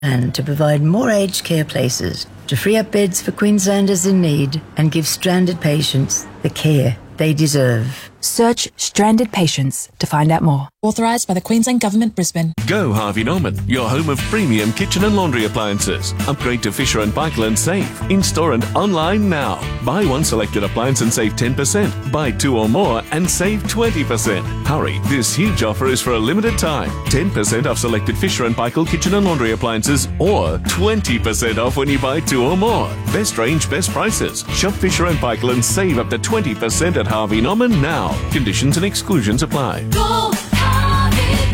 and to provide more aged care places, to free up beds for Queenslanders in need and give stranded patients the care they deserve. Search Stranded Patients to find out more. Authorised by the Queensland Government, Brisbane. Go Harvey Norman, your home of premium kitchen and laundry appliances. Upgrade to Fisher & Paykel and save. In-store and online now. Buy one selected appliance and save 10%. Buy two or more and save 20%. Hurry, this huge offer is for a limited time. 10% off selected Fisher & Paykel kitchen and laundry appliances or 20% off when you buy two or more. Best range, best prices. Shop Fisher & Paykel and save up to 20% at Harvey Norman now. Conditions and exclusions apply. Go, Harvey,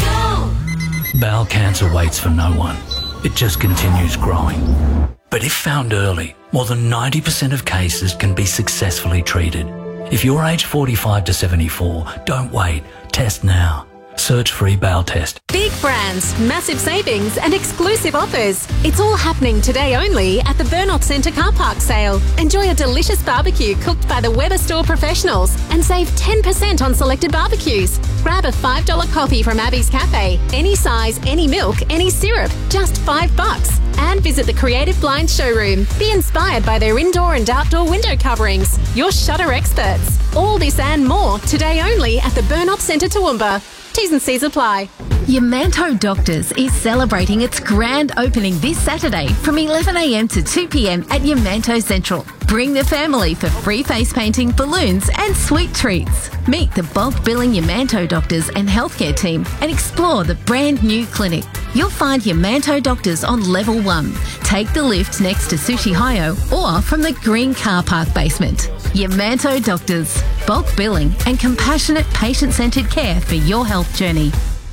go! Bowel cancer waits for no one. It just continues growing. But if found early, more than 90% of cases can be successfully treated. If you're aged 45 to 74, don't wait. Test now. Search free bowel test. Big brands, massive savings and exclusive offers. It's all happening today only at the Burnout Centre car park sale. Enjoy a delicious barbecue cooked by the Weber Store professionals and save 10% on selected barbecues. Grab a $5 coffee from Abby's Cafe. Any size, any milk, any syrup. Just $5. And visit the Creative Blinds showroom. Be inspired by their indoor and outdoor window coverings. Your shutter experts. All this and more today only at the Burnout Centre Toowoomba. T's and C's apply. Yamanto Doctors is celebrating its grand opening this Saturday from 11am to 2pm at Yamanto Central. Bring the family for free face painting, balloons and sweet treats. Meet the bulk billing Yamanto Doctors and healthcare team and explore the brand new clinic. You'll find Yamanto Doctors on level 1. Take the lift next to Sushi Hayo or from the green car park basement. Yamanto Doctors, bulk billing and compassionate patient-centred care for your health journey.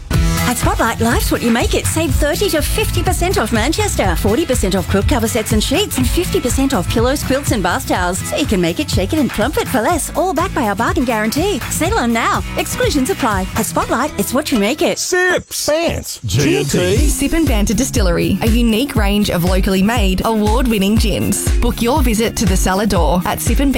At Spotlight, life's what you make it. Save 30 to 50% off Manchester, 40% off quilt cover sets and sheets, and 50% off pillows, quilts and bath towels. So you can make it, shake it and plump it for less, all backed by our bargain guarantee. Settle on now. Exclusions apply. At Spotlight, it's what you make it. Sips, Bants, G&T. Sip and Banter Distillery, a unique range of locally made, award-winning gins. Book your visit to the cellar door at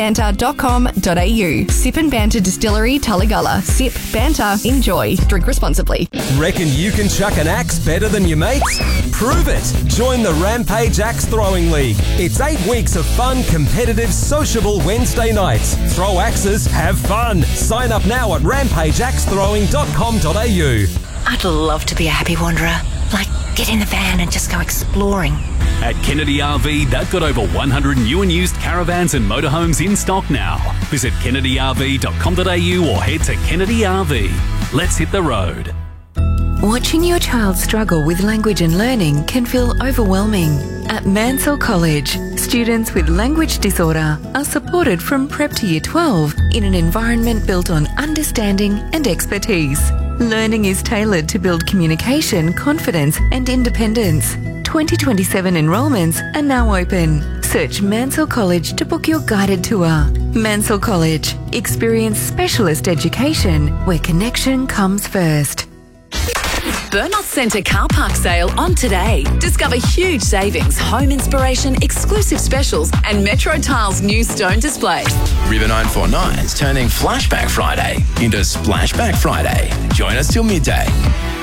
sipandbanter.com.au. Sip and Banter Distillery, Tullagalla. Sip, banter, enjoy. Drink responsibly. Reckon you can chuck an axe better than your mates? Prove it! Join the Rampage Axe Throwing League. It's 8 weeks of fun, competitive, sociable Wednesday nights. Throw axes, have fun. Sign up now at rampageaxethrowing.com.au. I'd love to be a happy wanderer. Like, get in the van and just go exploring. At Kennedy RV, they've got over 100 new and used caravans and motorhomes in stock now. Visit kennedyrv.com.au or head to Kennedy RV. Let's hit the road. Watching your child struggle with language and learning can feel overwhelming. At Mansell College, students with language disorder are supported from prep to year 12 in an environment built on understanding and expertise. Learning is tailored to build communication, confidence and independence. 2027 enrolments are now open. Search Mansell College to book your guided tour. Mansell College. Experience specialist education where connection comes first. Burnout Centre car park sale on today. Discover huge savings, home inspiration, exclusive specials and Metro Tiles new stone displays. River 949 is turning Flashback Friday into Splashback Friday. Join us till midday.